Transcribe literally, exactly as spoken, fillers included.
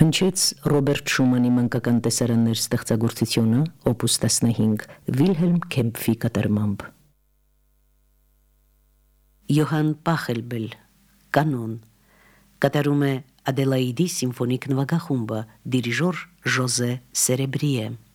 Հնչեց Ռոբերտ Շումանի մանկական տեսարաններ ստեղծագործությունը, օպուս տասնհինգ, Վիլհելմ Քեմփի կատարմամբ։ Յոհան Պախելբել, կանոն, կատարում է Ադելաիդի սիմֆոնիկ նվագախումբը, դիրիժոր Ժոզե Սերեբրիե։